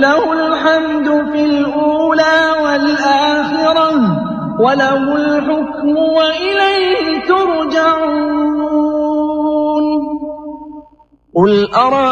فله الحمد في الأولى والآخرة وله الحكم وإليه ترجعون. قل